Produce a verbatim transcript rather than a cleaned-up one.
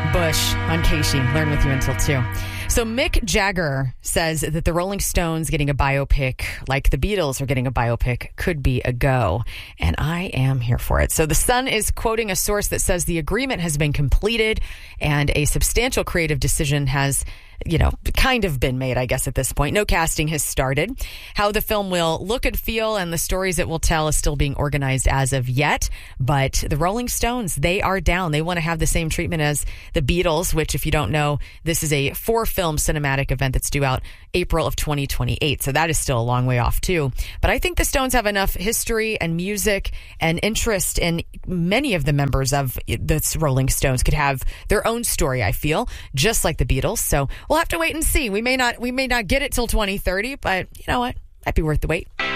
Bush on Casey. Learn with you until two. So Mick Jagger says that the Rolling Stones getting a biopic like the Beatles are getting a biopic could be a go. And I am here for it. So The Sun is quoting a source that says the agreement has been completed and a substantial creative decision has you know, kind of been made, I guess, at this point. No casting has started. How the film will look and feel and the stories it will tell is still being organized as of yet. But the Rolling Stones, they are down. They want to have the same treatment as the Beatles, which, if you don't know, this is a four-film cinematic event that's due out April of twenty twenty-eight. So that is still a long way off, too. But I think the Stones have enough history and music and interest in many of the members of the Rolling Stones could have their own story, I feel, just like the Beatles. So we'll have to wait and see. We may not we may not get it till twenty thirty, but you know what? Might be worth the wait.